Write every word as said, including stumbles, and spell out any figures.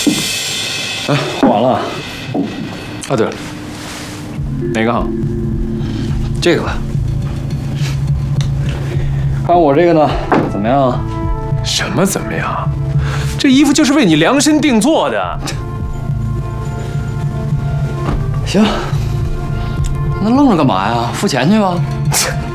哎，画完了。啊，对了，哪个好？这个吧。看我这个呢，怎么样？ 什么怎么样？这衣服就是为你量身定做的。 行，那愣着干嘛呀？付钱去吧。